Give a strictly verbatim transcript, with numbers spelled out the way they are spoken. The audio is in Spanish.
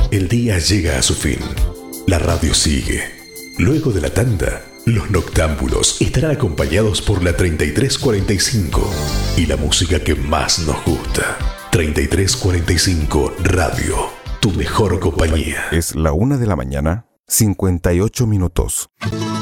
El día llega a su fin. La radio sigue. Luego de la tanda, los noctámbulos estarán acompañados por la treinta y tres cuarenta y cinco y la música que más nos gusta. treinta y tres cuarenta y cinco Radio, tu mejor compañía. Es la una de la mañana, cincuenta y ocho minutos.